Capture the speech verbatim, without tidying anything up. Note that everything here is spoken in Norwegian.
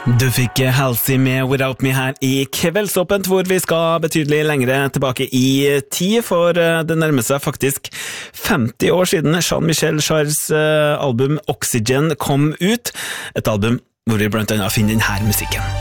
Du fikk Halsey med Without Me her i Kveldsåpent, hvor vi skal betydelig lengre tilbake i tid, for det nærmer seg faktisk femti år siden Jean-Michel Jarres album Oxygen kom ut, et album hvor vi blant annet finner denne musikken.